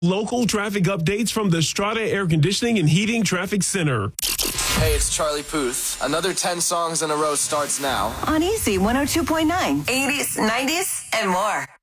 Local traffic updates from the Strata Air Conditioning and Heating Traffic Center. Hey, it's Charlie Puth. Another 10 songs in a row starts now. On Easy 102.9, 80s, 90s, and more.